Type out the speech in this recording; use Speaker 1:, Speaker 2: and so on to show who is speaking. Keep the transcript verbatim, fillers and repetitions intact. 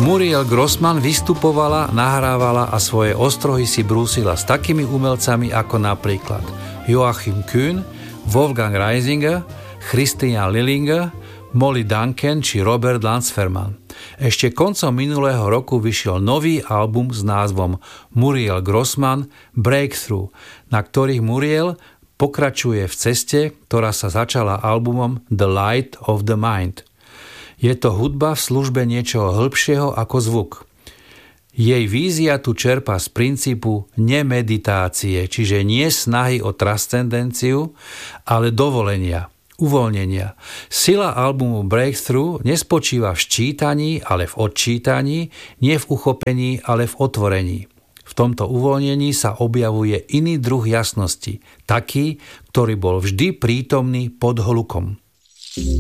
Speaker 1: Muriel Grossman vystupovala, nahrávala a svoje ostrohy si brúsila s takými umelcami ako napríklad Joachim Kühn, Wolfgang Reisinger, Christian Lillinger, Molly Duncan či Robert Landsferman. Ešte koncom minulého roku vyšiel nový album s názvom Muriel Grossman Breakthrough, na ktorých Muriel pokračuje v ceste, ktorá sa začala albumom The Light of the Mind. Je to hudba v službe niečoho hĺbšieho ako zvuk. Jej vízia tu čerpá z princípu nemeditácie, čiže nie snahy o transcendenciu, ale dovolenia, uvoľnenia. Sila albumu Breakthrough nespočíva v ščítaní, ale v odčítaní, nie v uchopení, ale v otvorení. V tomto uvoľnení sa objavuje iný druh jasnosti, taký, ktorý bol vždy prítomný pod hlukom.